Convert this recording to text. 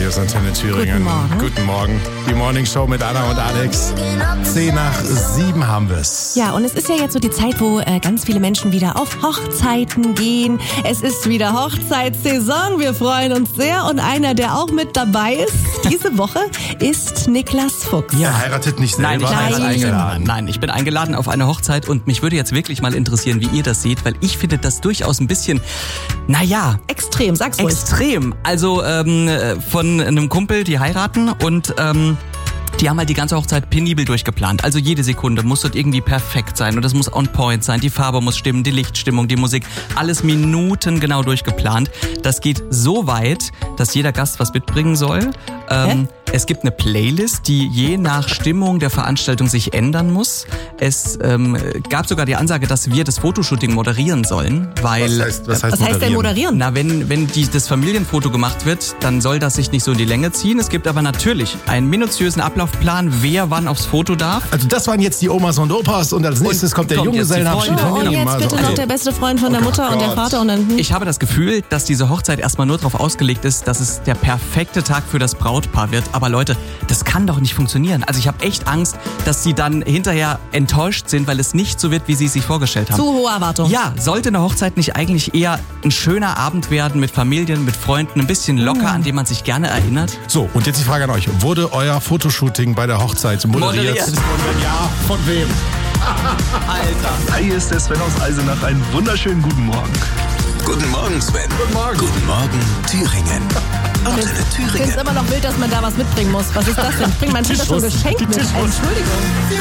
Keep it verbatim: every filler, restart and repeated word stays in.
Hier ist Antenne Thüringen. Guten Morgen. Guten Morgen. Die Morning Show mit Anna und Alex. Zehn nach sieben haben wir's. Ja, und es ist ja jetzt so die Zeit, wo äh, ganz viele Menschen wieder auf Hochzeiten gehen. Es ist wieder Hochzeitssaison. Wir freuen uns sehr. Und einer, der auch mit dabei ist, diese Woche, ist Niklas Fuchs. Ja, heiratet nicht selber. Nein, ich bin Nein. eingeladen. Nein, ich bin eingeladen auf eine Hochzeit und mich würde jetzt wirklich mal interessieren, wie ihr das seht, weil ich finde das durchaus ein bisschen, naja, Extrem, sag's ruhig. extrem. Also ähm, von einem Kumpel, die heiraten und ähm, die haben halt die ganze Hochzeit penibel durchgeplant. Also jede Sekunde muss dort irgendwie perfekt sein und das muss on point sein. Die Farbe muss stimmen, die Lichtstimmung, die Musik, alles minutengenau durchgeplant. Das geht so weit, dass jeder Gast was mitbringen soll. Ähm, es gibt eine Playlist, die je nach Stimmung der Veranstaltung sich ändern muss. Es ähm, gab sogar die Ansage, dass wir das Fotoshooting moderieren sollen, weil... Was heißt, was heißt, Was heißt denn moderieren? Na, wenn, wenn die, das Familienfoto gemacht wird, dann soll das sich nicht so in die Länge ziehen. Es gibt aber natürlich einen minutiösen Ablaufplan, wer wann aufs Foto darf. Also das waren jetzt die Omas und Opas und als nächstes kommt der kommt jetzt die Junggesellenabschied Freunde. von Und Ihnen. jetzt bitte Also, noch der beste Freund von der Oh Mutter und der Gott. Vater und dann... Hm. Ich habe das Gefühl, dass diese Hochzeit erstmal nur darauf ausgelegt ist, dass es der perfekte Tag für das Brautpaar wird. Aber Leute, das kann doch nicht funktionieren. Also ich habe echt Angst, dass sie dann hinterher enttäuscht sind, weil es nicht so wird, wie sie es sich vorgestellt haben. Zu hohe Erwartung. Ja, sollte eine Hochzeit nicht eigentlich eher ein schöner Abend werden mit Familien, mit Freunden, ein bisschen locker, an den man sich gerne erinnert? So, und jetzt die Frage an euch. Wurde euer Fotoshooting bei der Hochzeit moderiert? Moderiert. Und wenn ja, von wem? Alter. Hi, hier ist der Sven aus Eisenach. Einen wunderschönen guten Morgen. Guten Morgen, Sven. Guten Morgen. Guten Morgen, Thüringen. Antenne Ich finde es Thüringen. immer noch wild, dass man da was mitbringen muss. Was ist das denn? Ich bringe mein Tisch schon geschenkt mit. Entschuldigung.